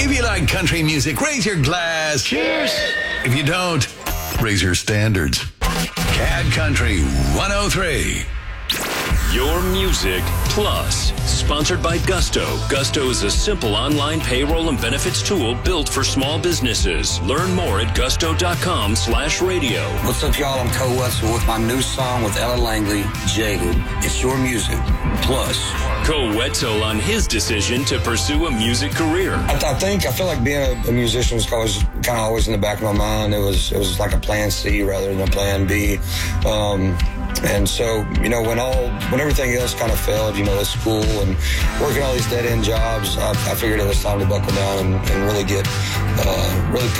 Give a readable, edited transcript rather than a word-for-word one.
If you like country music, raise your glass. Cheers. If you don't, raise your standards. Cad Country 103. Your Music Plus, sponsored by Gusto. Gusto is a simple online payroll and benefits tool built for small businesses. Learn more at gusto.com/radio. What's up, y'all? I'm Cole Wetzel with my new song with Ella Langley, Jaded. It's Your Music Plus. Cole Wetzel on his decision to pursue a music career. I feel like being a musician was always in the back of my mind. It was like a plan C rather than a plan B. And so, when everything else kind of failed, with school and working all these dead-end jobs, I figured it was time to buckle down and really put